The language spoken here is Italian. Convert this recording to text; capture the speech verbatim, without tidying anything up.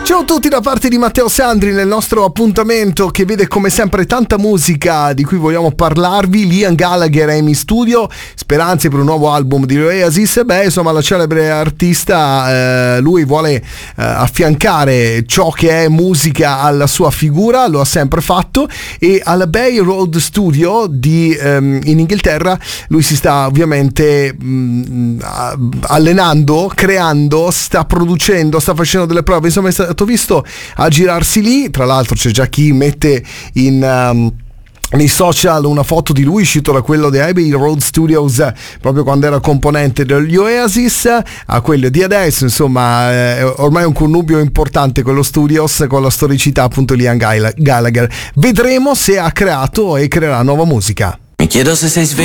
Ciao a tutti da parte di Matteo Sandri nel nostro appuntamento che vede come sempre tanta musica di cui vogliamo parlarvi. Liam Gallagher è in studio, speranze per un nuovo album di Oasis. Beh, insomma, la celebre artista, eh, lui vuole eh, affiancare ciò che è musica alla sua figura, lo ha sempre fatto, e alla Bay Road Studio di, ehm, in Inghilterra lui si sta ovviamente mh, allenando, creando, sta producendo, sta facendo delle prove, insomma è stato visto a girarsi lì. Tra l'altro c'è già chi mette in um, nei social una foto di lui uscito da quello di Abbey Road Studios proprio quando era componente degli Oasis a quello di adesso. Insomma, eh, ormai è un connubio importante quello Studios con la storicità appunto di Liam Gallagher. Vedremo se ha creato e creerà nuova musica. Mi chiedo se sei sveglio